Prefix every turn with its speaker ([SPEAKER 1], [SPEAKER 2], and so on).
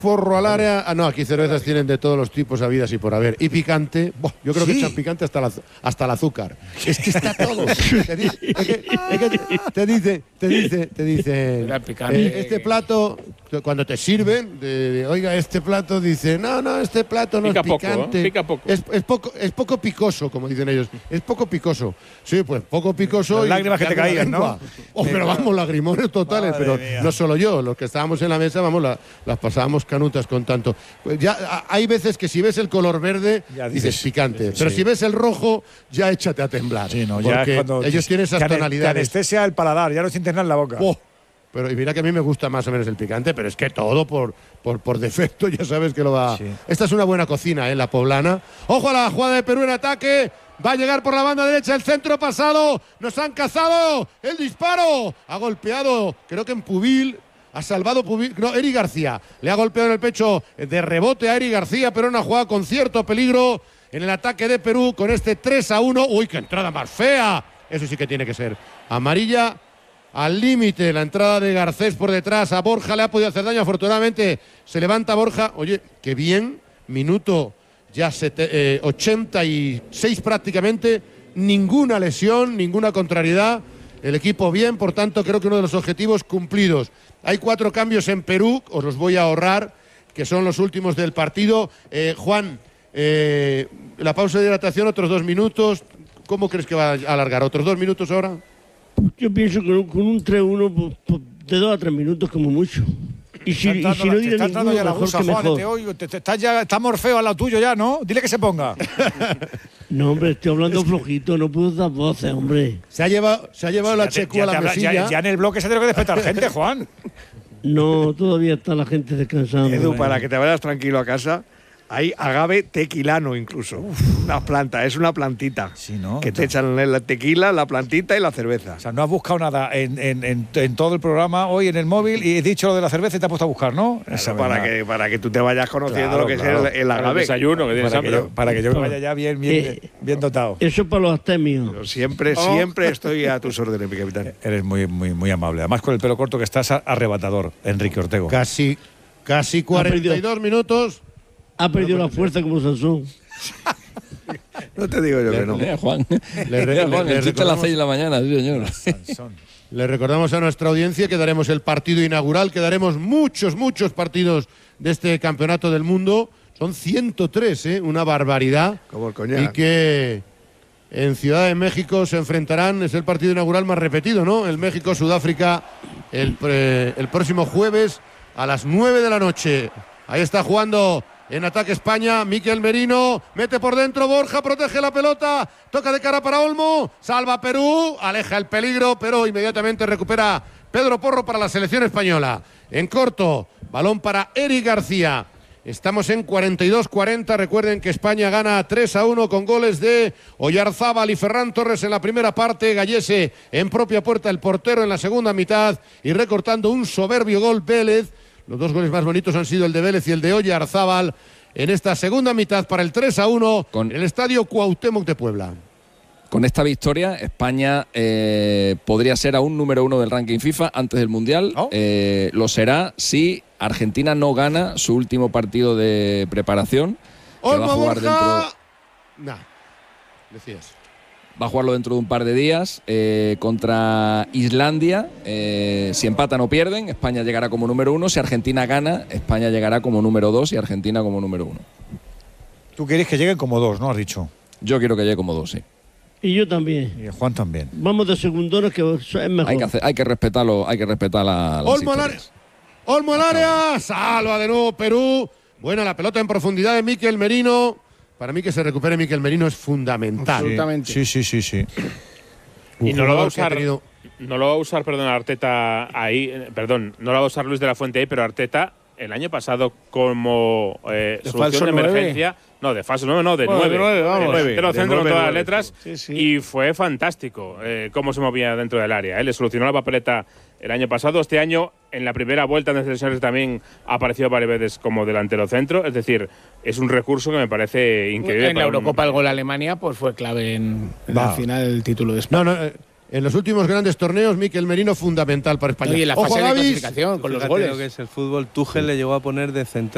[SPEAKER 1] Porro al área. No, aquí cervezas tienen de todos los tipos habidas y por haber. Y picante. Yo creo que echan picante hasta el azúcar. Es que está todo. Te dice. Este plato, cuando te sirven, oiga, este plato, dice, no, este plato no es picante.
[SPEAKER 2] Pica poco.
[SPEAKER 1] Es poco picoso, como dicen ellos. Es poco picoso. Sí, pues poco picoso.
[SPEAKER 3] Las lágrimas que te caían, ¿no?
[SPEAKER 1] Pero vamos, lagrimones totales. Madre pero mía. No solo yo, los que estábamos en la mesa, vamos, las pasábamos canutas con tanto. Pues ya hay veces que si ves el color verde, ya dices picante. Pero si ves el rojo, ya échate a temblar.
[SPEAKER 3] Sí, no,
[SPEAKER 1] porque
[SPEAKER 3] ya
[SPEAKER 1] ellos tienen esas tonalidades.
[SPEAKER 3] Te anestesia el paladar, ya no sientes nada en la boca.
[SPEAKER 1] Pero y mira que a mí me gusta más o menos el picante, pero es que todo por defecto ya sabes que lo va. Sí. Esta es una buena cocina, la poblana. Ojo a la jugada de Perú en ataque. Va a llegar por la banda derecha el centro pasado. Nos han cazado el disparo. Ha golpeado, creo que en Pubil. Ha salvado Pubil. No, Eric García. Le ha golpeado en el pecho de rebote a Eric García, pero una jugada con cierto peligro en el ataque de Perú con este 3-1. ¡Uy, qué entrada más fea! Eso sí que tiene que ser amarilla. Al límite, la entrada de Garcés por detrás. A Borja le ha podido hacer daño. Afortunadamente se levanta Borja. Oye, qué bien. Minuto ya 86 prácticamente. Ninguna lesión, ninguna contrariedad. El equipo bien, por tanto creo que uno de los objetivos cumplidos. Hay 4 cambios en Perú, os los voy a ahorrar, que son los últimos del partido. Juan, la pausa de hidratación, otros 2 minutos. ¿Cómo crees que va a alargar? ¿Otros 2 minutos ahora?
[SPEAKER 4] Yo pienso que con un 3-1 de 2 a 3 minutos como mucho. Y si no diré ninguno,
[SPEAKER 3] ya la
[SPEAKER 4] mejor
[SPEAKER 3] gusa,
[SPEAKER 4] que
[SPEAKER 3] Juan,
[SPEAKER 4] mejor.
[SPEAKER 3] te oigo, está Morfeo al lado tuyo ya, ¿no? Dile que se ponga.
[SPEAKER 4] No, hombre, estoy hablando flojito, no puedo dar voces, hombre.
[SPEAKER 1] Se ha llevado la Checu a la mesilla.
[SPEAKER 3] Ya en el bloque se tiene que despertar gente, Juan.
[SPEAKER 4] No, todavía está la gente descansando.
[SPEAKER 5] Edu, para que te vayas tranquilo a casa, hay agave tequilano incluso. Una planta, es una plantita.
[SPEAKER 3] Sí, ¿no?
[SPEAKER 5] Que te echan la tequila, la plantita y la cerveza.
[SPEAKER 3] O sea, no has buscado nada en todo el programa hoy en el móvil y he dicho lo de la cerveza y te has puesto a buscar, ¿no?
[SPEAKER 5] Claro, para que tú te vayas conociendo lo que es el agave.
[SPEAKER 2] El desayuno que tienes hambre.
[SPEAKER 3] Para que yo me vaya ya bien dotado.
[SPEAKER 4] Eso es para los astemios.
[SPEAKER 5] Pero siempre estoy a tus órdenes, mi capitán.
[SPEAKER 3] Eres muy amable. Además, con el pelo corto que estás arrebatador, Enrique Ortego.
[SPEAKER 1] Casi 42 minutos.
[SPEAKER 4] Ha perdido la fuerza como Sansón.
[SPEAKER 5] No te digo yo que no.
[SPEAKER 6] Juan, el chiste a las 6 de la mañana, sí, señor.
[SPEAKER 1] Le recordamos a nuestra audiencia que daremos el partido inaugural, que daremos muchos partidos de este campeonato del mundo. Son 103, una barbaridad.
[SPEAKER 5] Como el coñac.
[SPEAKER 1] Y que en Ciudad de México se enfrentarán, es el partido inaugural más repetido, ¿no? El México-Sudáfrica el próximo jueves a las 9 de la noche. Ahí está jugando en ataque España, Mikel Merino, mete por dentro Borja, protege la pelota, toca de cara para Olmo, salva a Perú, aleja el peligro, pero inmediatamente recupera Pedro Porro para la selección española. En corto, balón para Eric García. Estamos en 42-40, recuerden que España gana 3-1 con goles de Oyarzábal y Ferran Torres en la primera parte, Gallese en propia puerta, el portero en la segunda mitad y recortando un soberbio gol Vélez. Los 2 goles más bonitos han sido el de Vélez y el de Oyarzábal en esta segunda mitad para el 3-1 en el estadio Cuauhtémoc de Puebla.
[SPEAKER 6] Con esta victoria, España podría ser aún número 1 del ranking FIFA antes del Mundial. Lo será si Argentina no gana su último partido de preparación.
[SPEAKER 1] Olmo, va a jugar Borja. Decías.
[SPEAKER 6] Va a jugarlo dentro de un par de días contra Islandia. Si empatan o pierden, España llegará como número 1. Si Argentina gana, España llegará como número 2 y Argentina como número 1.
[SPEAKER 3] Tú quieres que lleguen como 2, ¿no? Has dicho.
[SPEAKER 6] Yo quiero que llegue como 2, sí.
[SPEAKER 4] Y yo también.
[SPEAKER 3] Y Juan también.
[SPEAKER 4] Vamos de segundones que es mejor.
[SPEAKER 6] Hay que respetar las
[SPEAKER 1] Olmo al área. Salva de nuevo Perú. Buena la pelota en profundidad de Mikel Merino. Para mí que se recupere Mikel Merino es fundamental.
[SPEAKER 2] Absolutamente.
[SPEAKER 3] Sí.
[SPEAKER 2] Y no lo va a usar. No lo va a usar, Arteta ahí. Perdón, no lo va a usar Luis de la Fuente ahí, pero Arteta el año pasado como solución de emergencia. No, de falso 9, no, de 9. Pero centro con todas las letras. Sí. Y fue fantástico cómo se movía dentro del área. Le solucionó la papeleta el año pasado. Este año, en la primera vuelta de selecciones también ha aparecido varias veces como delantero centro. Es decir, es un recurso que me parece increíble.
[SPEAKER 7] En la Eurocopa el gol a Alemania pues fue clave en la final del título de España.
[SPEAKER 1] En los últimos grandes torneos, Mikel Merino fundamental para España.
[SPEAKER 7] Y en la fase de clasificación con los goles.
[SPEAKER 8] Lo que es el fútbol, Tuchel le llegó a poner de central.